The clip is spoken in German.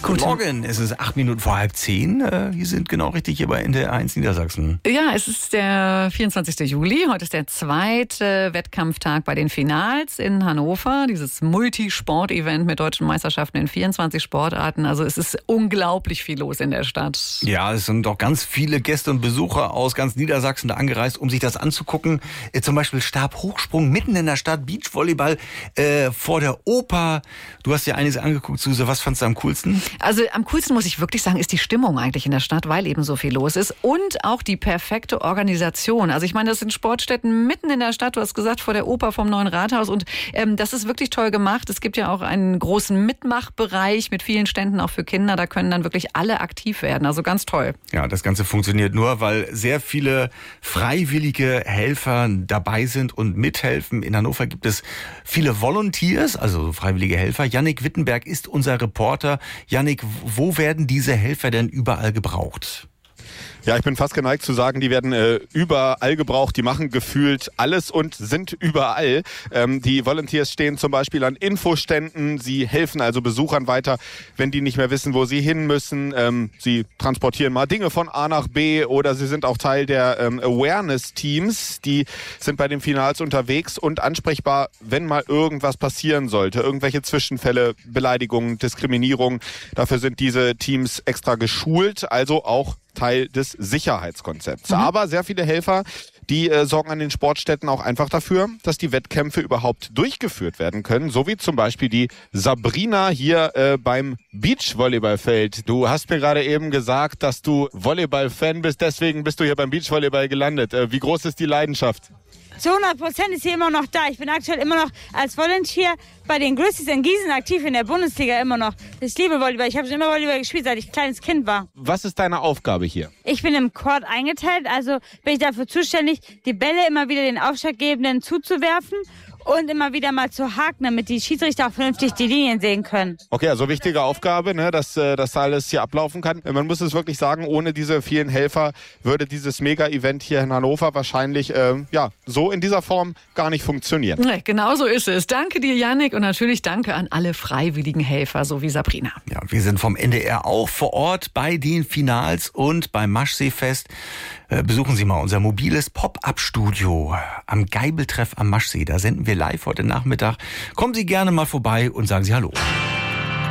Guten Morgen, es ist 8 Minuten vor 9:30. Wir sind genau richtig hier bei NDR 1 Niedersachsen. Ja, es ist der 24. Juli. Heute ist der zweite Wettkampftag bei den Finals in Hannover. Dieses Multisport-Event mit deutschen Meisterschaften in 24 Sportarten. Also es ist unglaublich viel los in der Stadt. Ja, es sind doch ganz viele Gäste und Besucher aus ganz Niedersachsen da angereist, um sich das anzugucken. Zum Beispiel Stabhochsprung mitten in der Stadt, Beachvolleyball vor der Oper. Du hast dir einiges angeguckt, Suse. Was fandst du am coolsten? Also am coolsten, muss ich wirklich sagen, ist die Stimmung eigentlich in der Stadt, weil eben so viel los ist. Und auch die perfekte Organisation. Also ich meine, das sind Sportstätten mitten in der Stadt. Du hast gesagt, vor der Oper vom Neuen Rathaus. Und das ist wirklich toll gemacht. Es gibt ja auch einen großen Mitmachbereich mit vielen Ständen auch für Kinder. Da können dann wirklich alle aktiv werden. Also ganz toll. Ja, das Ganze funktioniert nur, weil sehr viele freiwillige Helfer dabei sind und mithelfen. In Hannover gibt es viele Volunteers, also freiwillige Helfer. Yannick Wittenberg ist unser Reporter. Yannick, wo werden diese Helfer denn überall gebraucht? Ja, ich bin fast geneigt zu sagen, die werden überall gebraucht. Die machen gefühlt alles und sind überall. Die Volunteers stehen zum Beispiel an Infoständen. Sie helfen also Besuchern weiter, wenn die nicht mehr wissen, wo sie hin müssen. Sie transportieren mal Dinge von A nach B oder sie sind auch Teil der Awareness-Teams. Die sind bei den Finals unterwegs und ansprechbar, wenn mal irgendwas passieren sollte. Irgendwelche Zwischenfälle, Beleidigungen, Diskriminierung. Dafür sind diese Teams extra geschult, also auch Teil des Sicherheitskonzepts. Aber sehr viele Helfer, die sorgen an den Sportstätten auch einfach dafür, dass die Wettkämpfe überhaupt durchgeführt werden können. So wie zum Beispiel die Sabrina hier beim Beachvolleyballfeld. Du hast mir gerade eben gesagt, dass du Volleyball-Fan bist, deswegen bist du hier beim Beachvolleyball gelandet. Wie groß ist die Leidenschaft? Zu 100% ist sie immer noch da. Ich bin aktuell immer noch als Volunteer bei den Grizzlies in Gießen aktiv in der Bundesliga immer noch. Ich liebe Volleyball. Ich habe schon immer Volleyball gespielt, seit ich kleines Kind war. Was ist deine Aufgabe hier? Ich bin im Court eingeteilt, also bin ich dafür zuständig, die Bälle immer wieder den Aufschlaggebenden zuzuwerfen und immer wieder mal zu haken, damit die Schiedsrichter auch vernünftig die Linien sehen können. Okay, also wichtige Aufgabe, ne, dass das alles hier ablaufen kann. Man muss es wirklich sagen, ohne diese vielen Helfer würde dieses Mega-Event hier in Hannover wahrscheinlich so in dieser Form gar nicht funktionieren. Nee, genau so ist es. Danke dir, Yannick, und natürlich danke an alle freiwilligen Helfer, so wie Sabrina. Ja, wir sind vom NDR auch vor Ort bei den Finals und beim Maschseefest. Besuchen Sie mal unser mobiles Pop-Up-Studio am Geibeltreff am Maschsee. Da senden wir live heute Nachmittag. Kommen Sie gerne mal vorbei und sagen Sie Hallo.